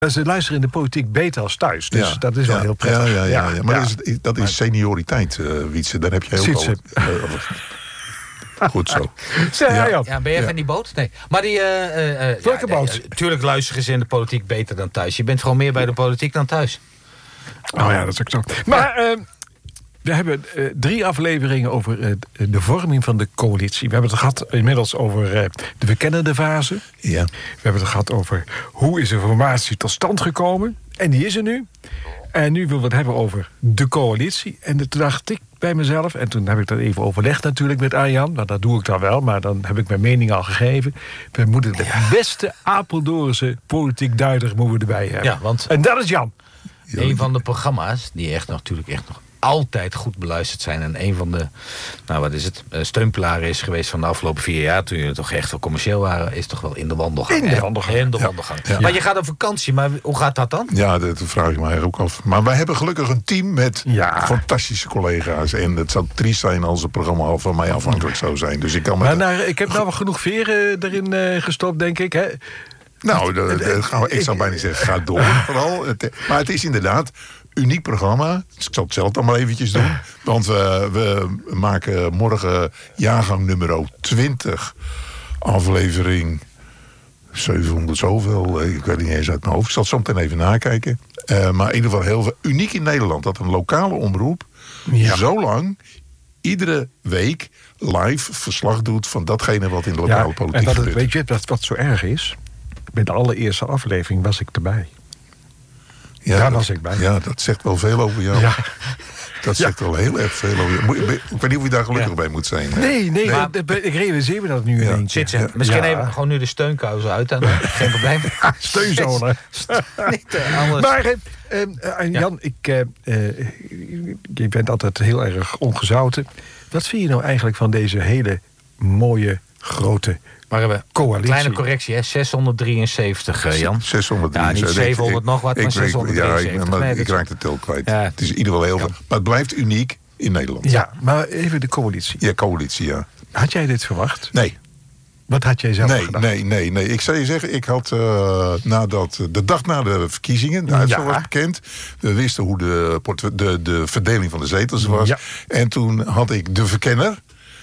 Ze luisteren in de politiek beter als thuis. Dus dat is wel heel prettig. Ja. Maar dat is senioriteit, Wietse. Daar heb je heel veel... Goed zo. Ben je van die boot? Nee. Maar die... Welke boot? Tuurlijk luisteren ze in de politiek beter dan thuis. Je bent gewoon meer bij de politiek dan thuis. Oh ja, dat is ook zo. Maar we hebben 3 afleveringen over de vorming van de coalitie. We hebben het gehad inmiddels over de bekennende fase. Ja. We hebben het gehad over hoe is de formatie tot stand gekomen. En die is er nu. En nu willen we het hebben over de coalitie. En toen dacht ik bij mezelf, en toen heb ik dat even overlegd natuurlijk met Arjan. Nou, dat doe ik dan wel, maar dan heb ik mijn mening al gegeven. We moeten de beste Apeldoornse politiek duider erbij hebben. Ja, want en dat is Jan. Een van de programma's die natuurlijk echt nog altijd goed beluisterd zijn. En een van de, steunpilaren is geweest van de afgelopen 4 jaar... toen jullie toch echt wel commercieel waren, is toch wel In de Wandelgang. In de wandelgang. Ja. Maar je gaat op vakantie, maar hoe gaat dat dan? Ja, dat vraag ik me eigenlijk ook af. Maar wij hebben gelukkig een team met fantastische collega's. En het zou triest zijn als het programma al van mij afhankelijk zou zijn. Dus ik kan ik heb nou wel genoeg veren erin gestopt, denk ik, hè? Nou, ik zou bijna zeggen, ga door vooral. Maar het is inderdaad uniek programma. Ik zal het zelf dan maar eventjes doen. Want we maken morgen jaargang nummer 20. Aflevering 700 zoveel. Ik weet niet eens uit mijn hoofd. Ik zal het zo meteen even nakijken. Maar in ieder geval heel uniek in Nederland. Dat een lokale omroep zo lang iedere week live verslag doet van datgene wat in de lokale politiek gebeurt. Weet je wat zo erg is? Bij de allereerste aflevering was ik erbij. Ja, daar was ik bij. Ja, dat zegt wel veel over jou. Ja. Dat zegt wel heel erg veel over jou. Ik weet niet of je daar gelukkig bij moet zijn. Nee. Maar ik realiseer me dat nu in één keer. Misschien even gewoon nu de steunkous uit. En geen probleem. Steunzone. Maar Jan, je bent altijd heel erg ongezouten. Wat vind je nou eigenlijk van deze hele mooie, grote coalitie? Kleine correctie, hè? 673, Jan. 673. Ja, niet 700 nog wat, maar 673. Ik raak de tel kwijt. Ja. Het is in ieder geval heel veel. Maar het blijft uniek in Nederland. Ja, maar even de coalitie. Ja, coalitie, ja. Had jij dit verwacht? Nee. Wat had jij zelf gedacht? Nee. Ik zou je zeggen, ik had de dag na de verkiezingen, de uitslag was bekend. We wisten hoe de verdeling van de zetels was. Ja. En toen had ik de verkenner.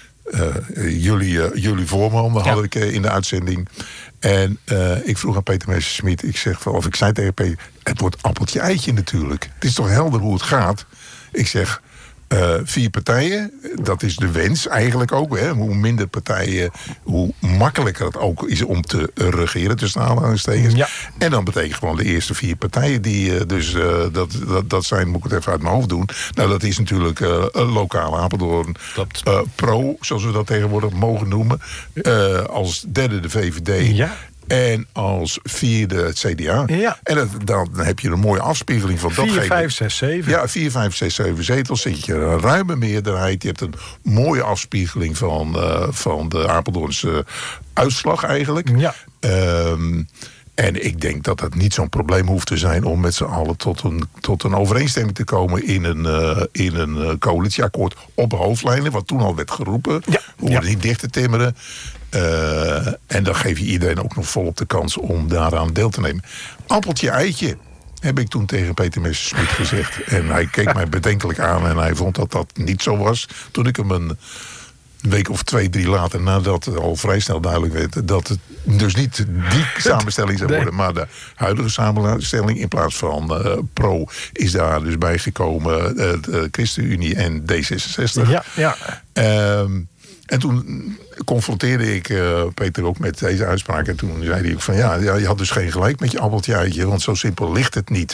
Jullie voorman had ik in de uitzending. En ik vroeg aan Peter Messerschmidt, ik zei tegen Peter, het wordt appeltje eitje natuurlijk. Het is toch helder hoe het gaat? Ik zeg, 4 partijen, dat is de wens eigenlijk ook. Hè? Hoe minder partijen, hoe makkelijker het ook is om te regeren, tussen aanhalingstekens. Ja. En dan betekent gewoon de eerste 4 partijen die dat zijn, moet ik het even uit mijn hoofd doen. Nou, dat is natuurlijk lokaal Apeldoorn. Pro, zoals we dat tegenwoordig mogen noemen. Als derde de VVD. Ja. En als 4e het CDA. Ja. En dan heb je een mooie afspiegeling van 4, 5, 6, 7. Ja, 4, 5, 6, 7 zetels. Zit je een ruime meerderheid. Je hebt een mooie afspiegeling van de Apeldoornse uitslag eigenlijk. Ja. En ik denk dat het niet zo'n probleem hoeft te zijn om met z'n allen tot een overeenstemming te komen in een coalitieakkoord op hoofdlijnen, wat toen al werd geroepen. Ja. We hoeven niet dicht te timmeren. En dan geef je iedereen ook nog volop de kans om daaraan deel te nemen. Appeltje eitje, heb ik toen tegen Peter Messerschmidt gezegd. En hij keek mij bedenkelijk aan en hij vond dat dat niet zo was. Toen ik hem een week of 2, 3 later, nadat het al vrij snel duidelijk werd dat het dus niet die samenstelling zou worden, maar de huidige samenstelling in plaats van Pro is daar dus bijgekomen, de ChristenUnie en D66. Ja. En toen confronteerde ik Peter ook met deze uitspraak. En toen zei hij ook van je had dus geen gelijk met je appeltje uitje, want zo simpel ligt het niet.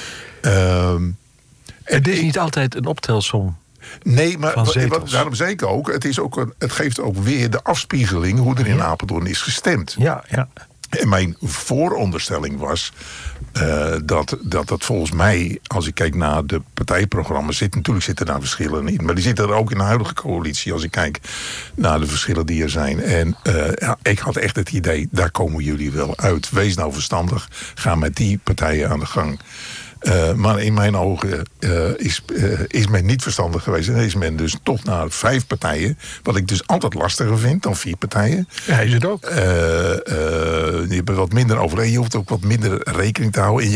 Het is niet altijd een optelsom. Nee, maar daarom zei ik ook, het geeft ook weer de afspiegeling hoe er in Apeldoorn is gestemd. Ja. En mijn vooronderstelling was dat volgens mij, als ik kijk naar de partijprogramma's, natuurlijk zitten daar verschillen in. Maar die zitten er ook in de huidige coalitie, als ik kijk naar de verschillen die er zijn. En ik had echt het idee, daar komen jullie wel uit. Wees nou verstandig, ga met die partijen aan de gang. Maar in mijn ogen is men niet verstandig geweest. En is men dus toch naar 5 partijen. Wat ik dus altijd lastiger vind dan 4 partijen. Ja, is het ook. Je hebt er wat minder over. Je hoeft ook wat minder rekening te houden.